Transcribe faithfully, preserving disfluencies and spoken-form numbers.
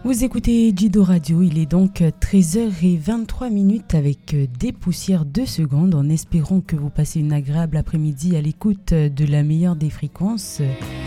Vous écoutez Jido Radio, il est donc treize heures vingt-trois minutes avec des poussières deux secondes en espérant que vous passez une agréable après-midi à l'écoute de la meilleure des fréquences.